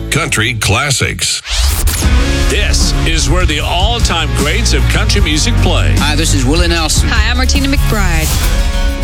Country Classics. This is where the all-time greats of country music play. Hi, this is Willie Nelson. Hi, I'm Martina McBride.